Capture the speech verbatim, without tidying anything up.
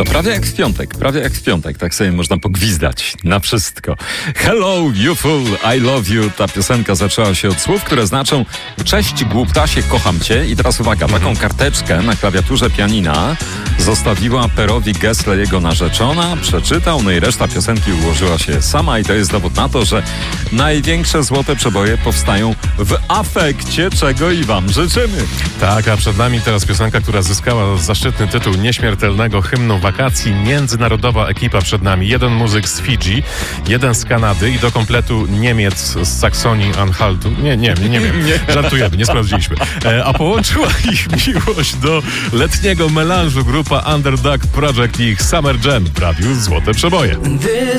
prawie jak w piątek, prawie jak w piątek, tak sobie można pogwizdać na wszystko. Hello, you fool, I love you. Ta piosenka zaczęła się od słów, które znaczą cześć głuptasie, kocham cię. I teraz uwaga, taką karteczkę na klawiaturze pianina zostawiła Perowi Gessle jego narzeczona, przeczytał, no i reszta piosenki ułożyła się sama i to jest dowód na to, że największe złote przeboje powstają w afekcie, czego i wam życzymy. Tak, a przed nami teraz piosenka, która zyskała zaszczytny tytuł nieśmiertelnego hymnu wakacji. Międzynarodowa ekipa przed nami. Jeden muzyk z Fidżi, jeden z Kanady i do kompletu Niemiec z Saksonii Anhaltu. Nie, nie, nie, nie wiem. Żartujemy, nie sprawdziliśmy. E, a połączyła ich miłość do letniego melanżu grupa Underdog Project i ich Summer Jam w radiu Złote Przeboje.